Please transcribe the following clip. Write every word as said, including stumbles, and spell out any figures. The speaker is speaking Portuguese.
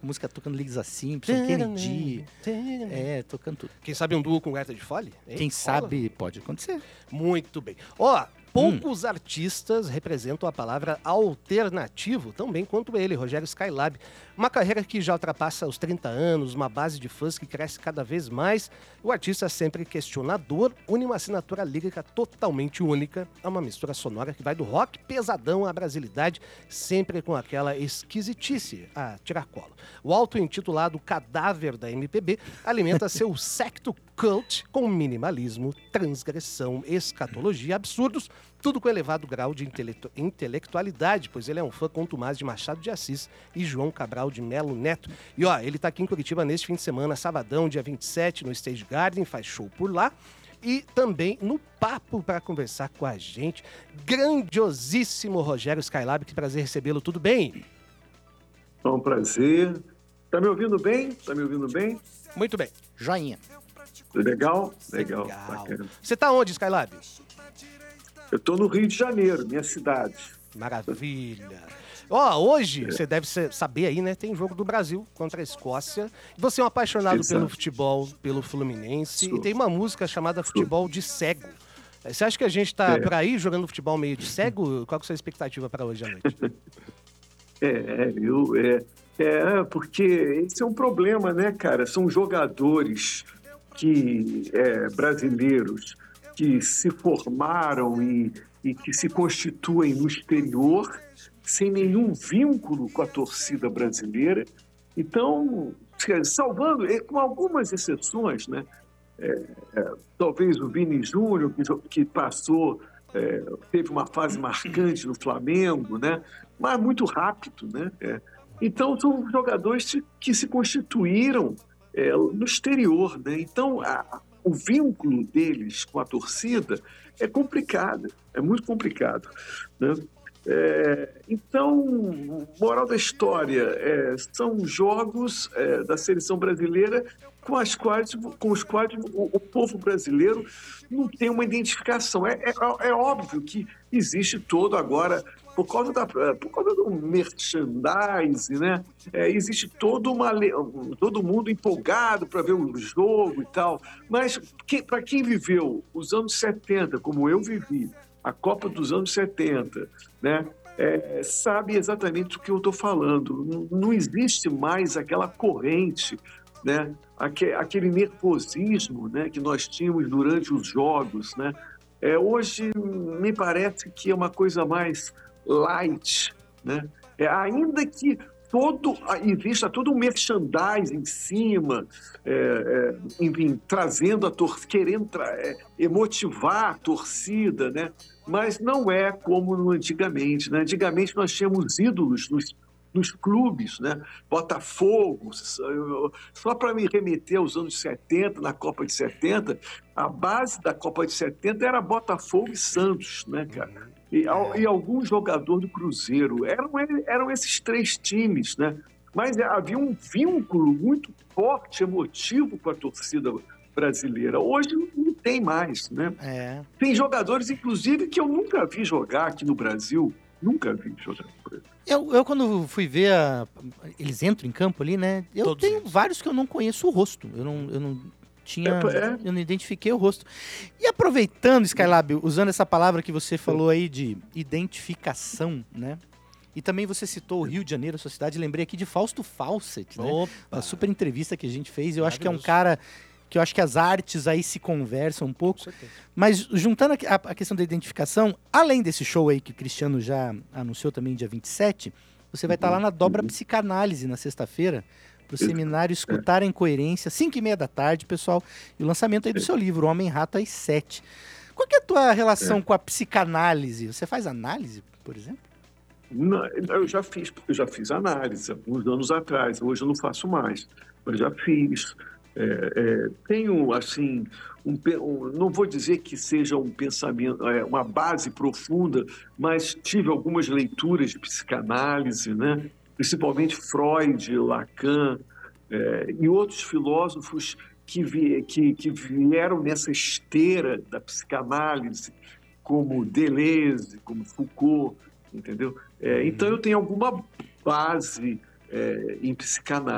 música tocando Lisa Simpson, Kennedy. É, tocando tudo. Quem sabe um duo com Greta de Fole? Hein? Quem Rola? sabe pode acontecer. Muito bem. Ó, poucos hum. artistas representam a palavra alternativo, tão bem quanto ele, Rogério Skylab. Uma carreira que já ultrapassa os trinta anos, uma base de fãs que cresce cada vez mais. O artista é sempre questionador, une uma assinatura lírica totalmente única, é uma mistura sonora que vai do rock pesadão à brasilidade, sempre com aquela esquisitice a tiracolo. O auto-intitulado Cadáver da M P B alimenta seu secto cult com minimalismo, transgressão, escatologia, absurdos, tudo com elevado grau de intelectu- intelectualidade, pois ele é um fã contumaz de Machado de Assis e João Cabral de Melo Neto. E ó, ele tá aqui em Curitiba neste fim de semana, sabadão, dia vinte e sete, no Stage Garden, faz show por lá. E também no papo para conversar com a gente, grandiosíssimo Rogério Skylab, que prazer recebê-lo, tudo bem? É um prazer. Tá me ouvindo bem? Tá me ouvindo bem? Muito bem. Joinha. Legal? Legal. Legal. Bacana. Você tá onde, Skylab? Eu tô no Rio de Janeiro, minha cidade. Maravilha. Ó, hoje, é. você deve saber aí, né? Tem jogo do Brasil contra a Escócia. Você é um apaixonado Exato. pelo futebol, pelo Fluminense. Sou. E tem uma música chamada Futebol de Cego. Você acha que a gente tá É. por aí jogando futebol meio de cego? Qual que é a sua expectativa para hoje à noite? É, eu, é, é, porque esse é um problema, né, cara? São jogadores que, é, brasileiros que se formaram e, e que se constituem no exterior sem nenhum vínculo com a torcida brasileira. Então, salvando, com algumas exceções, né? É, é, talvez o Vini Júnior, que, que passou, é, teve uma fase marcante no Flamengo, né? Mas muito rápido, né? É. Então, são jogadores que se constituíram é, no exterior, né? Então, a, o vínculo deles com a torcida é complicado, é muito complicado, né? É, então, moral da história, é, são jogos é, da seleção brasileira com, as quais, com os quais o, o povo brasileiro não tem uma identificação. É, é, é óbvio que existe todo agora, por causa, da, por causa do merchandising, né? É, existe todo, uma, todo mundo empolgado para ver o jogo e tal, mas que, para quem viveu os anos setenta, como eu vivi, a Copa dos anos setenta, né? É, sabe exatamente o que eu estou falando. Não, não existe mais aquela corrente, né? Aque, aquele nervosismo, né? Que nós tínhamos durante os jogos, né? É, hoje me parece que é uma coisa mais light, né? É, ainda que todo, exista todo um merchandising em cima, é, é, enfim, trazendo a torcida, querendo tra é, emotivar a torcida, né? Mas não é como antigamente, né? Antigamente nós tínhamos ídolos nos, nos clubes, né? Botafogo, só para me remeter aos anos setenta, na Copa de setenta, a base da Copa de setenta era Botafogo e Santos, né, cara? E, e algum jogador do Cruzeiro. Eram, eram esses três times, né? Mas havia um vínculo muito forte, emotivo com a torcida brasileira. Hoje não tem mais, né? É. Tem jogadores, inclusive, que eu nunca vi jogar aqui no Brasil. Nunca vi jogar no Brasil. Eu, eu quando fui ver, a, eles entram em campo ali, né? Eu Todos tenho eles. vários que eu não conheço o rosto. Eu não... Eu não... Tinha, É. eu não identifiquei o rosto. E aproveitando, Skylab, usando essa palavra que você falou aí de identificação, né? E também você citou o Rio de Janeiro, a sua cidade. Lembrei aqui de Fausto Fawcett, né? Opa. Uma super entrevista que a gente fez. Eu acho que é um cara que eu acho que as artes aí se conversam um pouco. Mas juntando a, a questão da identificação, além desse show aí que o Cristiano já anunciou também dia vinte e sete, você vai estar lá na Dobra Psicanálise na sexta-feira, para o seminário Escutar a Incoerência, cinco e meia da tarde, pessoal. E o lançamento aí do seu livro, Homem-Rato, às sete. Qual que é a tua relação é. com a psicanálise? Você faz análise, por exemplo? Não, eu já fiz, eu já fiz análise alguns anos atrás. Hoje eu não faço mais, mas já fiz. É, é, tenho, assim, um, um, não vou dizer que seja um pensamento, é, uma base profunda, mas tive algumas leituras de psicanálise, né? Principalmente Freud, Lacan, é, e outros filósofos que, vi, que, que vieram nessa esteira da psicanálise, como Deleuze, como Foucault, entendeu? É, então eu tenho alguma base é, em psicanálise.